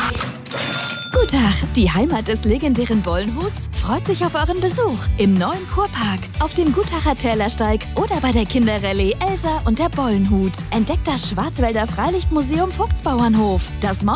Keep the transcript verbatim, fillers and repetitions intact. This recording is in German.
Gutach, die Heimat des legendären Bollenhuts, freut sich auf euren Besuch im neuen Kurpark, auf dem Gutacher Tälersteig oder bei der Kinderrallye Elsa und der Bollenhut. Entdeckt das Schwarzwälder Freilichtmuseum Vogtsbauernhof, das